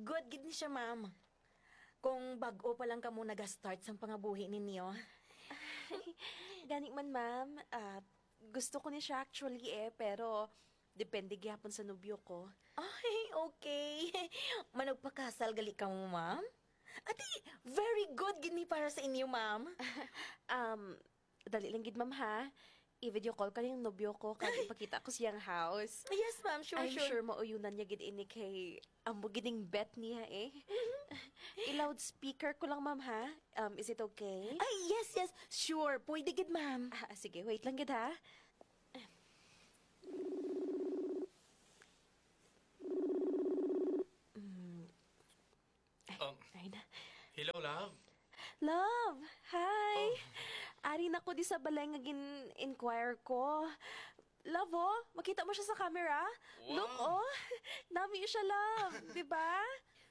Good gid ni siya, ma'am. Kung bag-o pa lang ka mo nag-start sa pangabuhi ninyo. Gani man, ma'am. Gusto ko ni siya actually pero depende gyapon sa nobyo ko. Ay, okay. Managpakasal gali ka mo, ma'am? Ati, very good gid ni para sa inyo, ma'am. Dali lang gid, ma'am, ha? I-video call ka yung nobyo ko kag ipakita ko siyang house. Yes, ma'am. Sure, I'm sure. sure mauyunan niya gid ini kay amo giding bet niya eh. I-loudspeaker ko lang, ma'am, ha? Is it okay? Ay, yes, yes. Sure. Pwede gid, ma'am. Sige, wait lang gid, ha? Ay na. Hello, love. Love! Hi! Ari na ko di sa balay nga gin-inquire ko. Love, oh! Makita mo siya sa camera? Wow. Look, oh! Nami siya, love! Diba?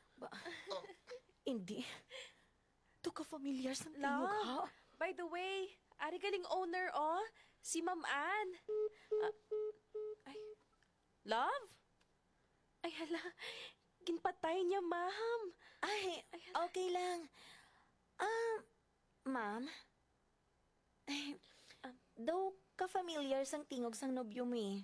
Hindi. To ka familiar sa tingog, Love! ha? By the way, ari galing owner, oh! Si Ma'am Ann. Ay. Love? Ay, hala. Ginpatay niya, ma'am. Ay, okay lang. Ma'am? Ay, daw ka-familiar sang tingog sang nobyo mo eh.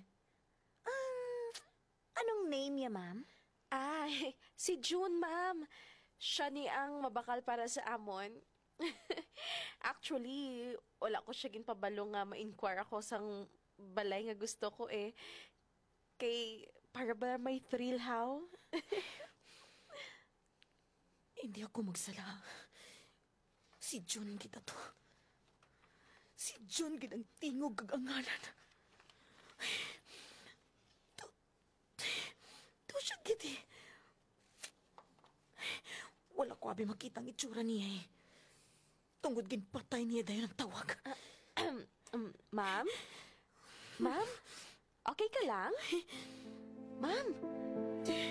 Anong name niya, ma'am? Ay, si June, ma'am. Siya ni ang mabakal para sa amon. Actually, wala ko siya ginpabalo nga ma-inquire ako sang balay nga gusto ko eh. Kay, para ba may thrill how? Hindi ako magsala. Si John kita to. Si John gid ang tingog kag angalan. To siya gid eh. Wala ko abi makita ang itsura niya eh. Tungod ginpatay niya dayon ang tawag. Ma'am? Ma'am? Okay ka lang? Ma'am?